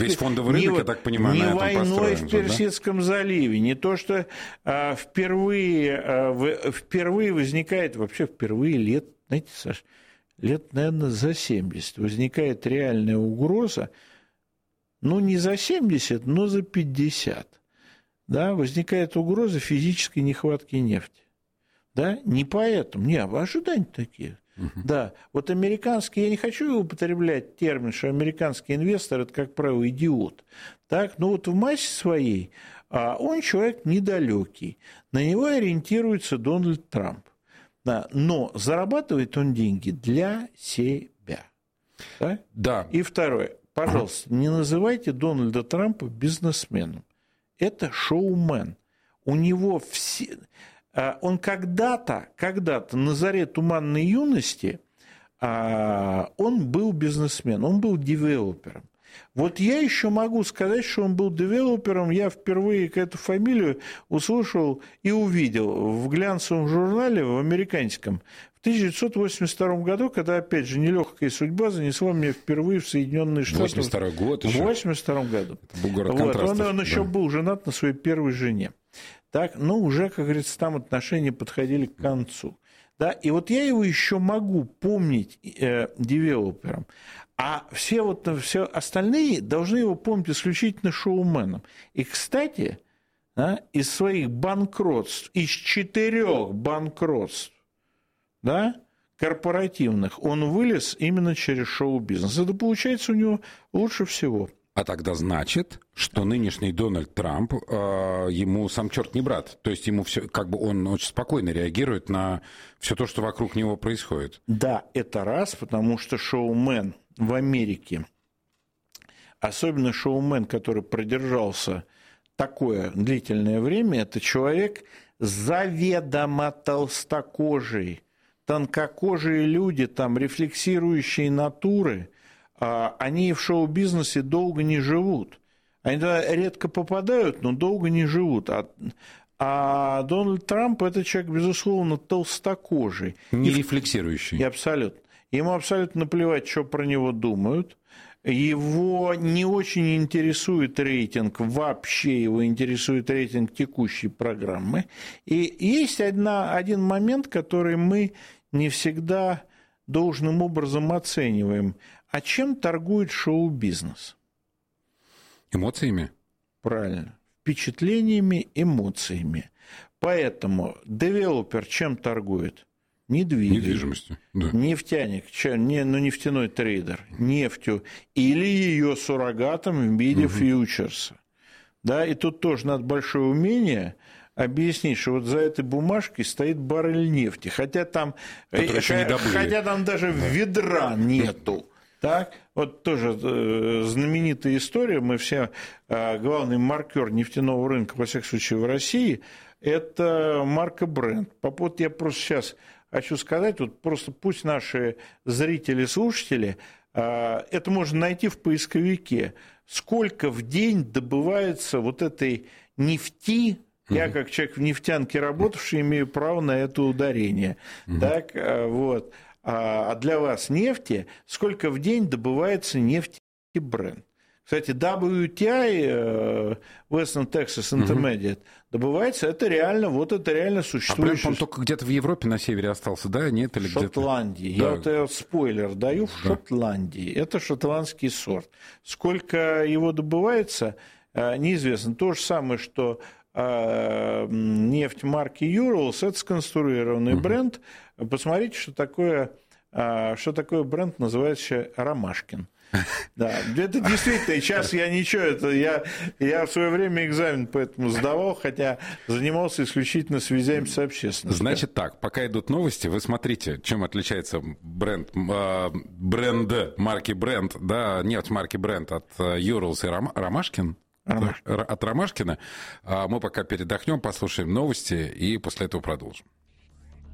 Весь фондовый рынок, я так понимаю, не на этом войной построен, в Персидском заливе, не то, что впервые возникает, вообще впервые лет, знаете, Саш, лет, наверное, за 70 возникает реальная угроза, ну, не за 70, но за 50. Да, возникает угроза физической нехватки нефти. Да, не поэтому, не, ожидания такие. Да, вот американский, я не хочу употреблять термин, что американский инвестор – это, как правило, идиот. Так, но вот в массе своей он человек недалекий, на него ориентируется Дональд Трамп. Да, но зарабатывает он деньги для себя. Да? Да. И второе, пожалуйста, не называйте Дональда Трампа бизнесменом. Это шоумен. У него все... Он когда-то, на заре туманной юности, он был бизнесменом, он был девелопером. Вот я еще могу сказать, что он был девелопером, я впервые эту фамилию услышал и увидел в глянцевом журнале, в американском, в 1982 году, когда, опять же, нелегкая судьба занесла меня впервые в Соединенные Штаты. 82 год еще. В 82 году. Это был город вот. контрастов. Он еще был женат на своей первой жене. Так, ну, уже, как говорится, там отношения подходили к концу. Да, и вот я его еще могу помнить девелопером, а все остальные должны его помнить исключительно шоуменом. И, кстати, из своих банкротств, из 4 банкротств, да, корпоративных, он вылез именно через шоу-бизнес. Это получается у него лучше всего. А тогда значит, что нынешний Дональд Трамп, ему сам черт не брат. То есть ему все, как бы он очень спокойно реагирует на все то, что вокруг него происходит. Да, это раз, потому что шоумен в Америке, особенно шоумен, который продержался такое длительное время, это человек заведомо толстокожий, тонкокожие люди, там, рефлексирующие натуры, они в шоу-бизнесе долго не живут. Они туда редко попадают, но долго не живут. А Дональд Трамп – это человек, безусловно, толстокожий. Не рефлексирующий. И абсолютно. Ему абсолютно наплевать, что про него думают. Его не очень интересует рейтинг, вообще его интересует рейтинг текущей программы. И есть один момент, который мы не всегда должным образом оцениваем. А чем торгует шоу-бизнес? Эмоциями? Правильно. Впечатлениями, эмоциями. Поэтому девелопер чем торгует? Недвижимостью. Да. Нефтяник, нефтяной трейдер, нефтью или ее суррогатом в виде фьючерса. Да, и тут тоже надо большое умение объяснить, что вот за этой бумажкой стоит баррель нефти, хотя там даже ведра нету. Так, вот тоже знаменитая история, мы все, главный маркер нефтяного рынка, во всяком случае, в России, это марка Brent. Вот я просто сейчас хочу сказать, вот просто пусть наши зрители, слушатели, это можно найти в поисковике, сколько в день добывается вот этой нефти. Я, как человек в нефтянке работавший, имею право на это ударение. Так, вот. А для вас нефти, сколько в день добывается нефти Brent? Кстати, WTI, Western Texas Intermediate, добывается, это реально существующий. А Brent, он только где-то в Европе на севере остался, да? Нет, или где-то? Шотландии. Да. Я вот спойлер даю, в Шотландии. Это шотландский сорт. Сколько его добывается, неизвестно. То же самое, что нефть марки Urals, это сконструированный бренд. Посмотрите, что такое бренд, называется Ромашкин. Да, это действительно, сейчас я я в свое время экзамен поэтому сдавал, хотя занимался исключительно связями с общественностью. Значит так, пока идут новости, вы смотрите, чем отличается бренд марки Brent, да, нефть марки Brent от Urals и Ромашкин. От Ромашкина. Мы пока передохнем, послушаем новости и после этого продолжим.